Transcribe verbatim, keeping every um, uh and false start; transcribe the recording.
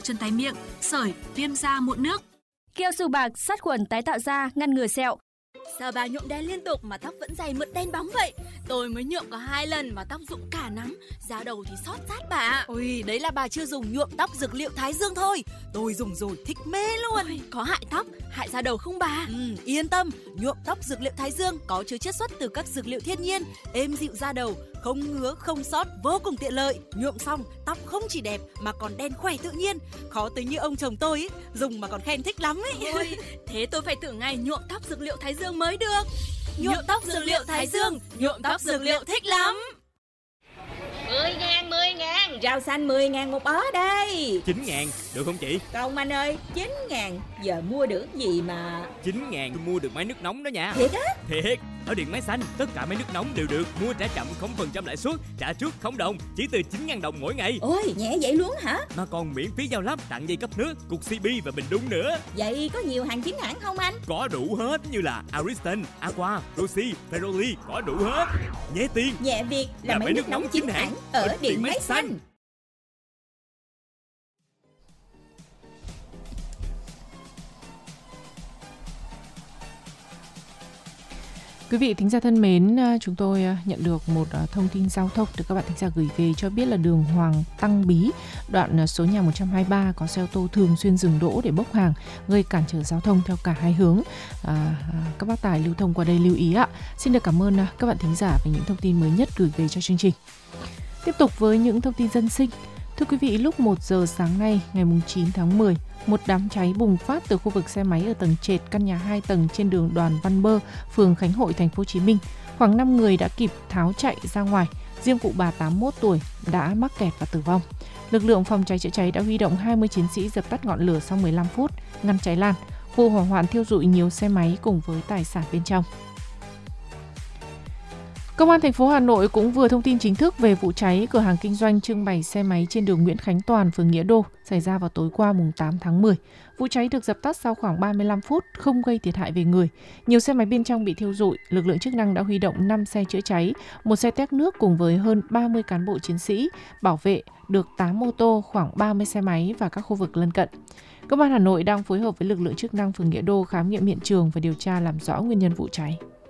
chân tay miệng, sởi, viêm da mụn nước. Keo Su Bạc sát khuẩn tái tạo da, ngăn ngừa sẹo. Sao bà nhuộm đen liên tục mà tóc vẫn dày mượt đen bóng vậy? Tôi mới nhuộm có hai lần mà tóc rụng cả nắm, da đầu thì xót rát bà ạ. Ôi, đấy là bà chưa dùng nhuộm tóc dược liệu Thái Dương thôi. Tôi dùng rồi thích mê luôn. Ôi, có hại tóc, hại da đầu không bà? Ừ, yên tâm, nhuộm tóc dược liệu Thái Dương có chứa chiết xuất từ các dược liệu thiên nhiên, êm dịu da đầu, không ngứa, không xót, vô cùng tiện lợi. Nhuộm xong, tóc không chỉ đẹp mà còn đen khỏe tự nhiên. Khó tính như ông chồng tôi ý, dùng mà còn khen thích lắm ấy. Ôi, thế tôi phải thử ngay nhuộm tóc dược liệu Thái Dương mới được. Nhuộm tóc dược liệu Thái Dương, nhuộm tóc dược liệu thích lắm. mười ngàn, mười ngàn, rau xanh mười ngàn một bó đây. chín ngàn, được không chị? Không anh ơi, chín ngàn, giờ mua được gì mà... chín ngàn tôi mua được máy nước nóng đó nha. Thiệt á? Thiệt, ở Điện Máy Xanh, tất cả máy nước nóng đều được mua trả chậm không phần trăm lãi suất, trả trước không đồng, chỉ từ chín ngàn đồng mỗi ngày. Ôi, nhẹ vậy luôn hả? Mà còn miễn phí giao lắp, tặng dây cấp nước, cục xê bê và bình đun nữa. Vậy có nhiều hàng chính hãng không anh? Có đủ hết như là Ariston, Aqua, Rossi, Ferroli, có đủ hết. Nhẹ tiền, nhẹ việc là, là máy, máy nước nóng chính hãng ở Điện Máy Xanh. Quý vị thính giả thân mến, chúng tôi nhận được một thông tin giao thông được các bạn thính giả gửi về cho biết là đường Hoàng Tăng Bí, đoạn số nhà một trăm hai mươi ba có xe ô tô thường xuyên dừng đỗ để bốc hàng, gây cản trở giao thông theo cả hai hướng. À, các bác tài lưu thông qua đây lưu ý ạ. Xin được cảm ơn các bạn thính giả về những thông tin mới nhất gửi về cho chương trình. Tiếp tục với những thông tin dân sinh. Thưa quý vị, lúc một giờ sáng nay, ngày chín tháng mười, một đám cháy bùng phát từ khu vực xe máy ở tầng trệt căn nhà hai tầng trên đường Đoàn Văn Bơ, phường Khánh Hội, thành phố Hồ Chí Minh. Khoảng năm người đã kịp tháo chạy ra ngoài, riêng cụ bà tám mươi mốt tuổi đã mắc kẹt và tử vong. Lực lượng phòng cháy chữa cháy đã huy động hai mươi chiến sĩ dập tắt ngọn lửa sau mười lăm phút, ngăn cháy lan. Vụ hỏa hoạn thiêu rụi nhiều xe máy cùng với tài sản bên trong. Công an thành phố Hà Nội cũng vừa thông tin chính thức về vụ cháy cửa hàng kinh doanh trưng bày xe máy trên đường Nguyễn Khánh Toàn, phường Nghĩa Đô xảy ra vào tối qua mùng tám tháng mười. Vụ cháy được dập tắt sau khoảng ba mươi lăm phút, không gây thiệt hại về người. Nhiều xe máy bên trong bị thiêu rụi, lực lượng chức năng đã huy động năm xe chữa cháy, một xe tét nước cùng với hơn ba mươi cán bộ chiến sĩ bảo vệ được tám ô tô, khoảng ba mươi xe máy và các khu vực lân cận. Công an Hà Nội đang phối hợp với lực lượng chức năng phường Nghĩa Đô khám nghiệm hiện trường và điều tra làm rõ nguyên nhân vụ cháy.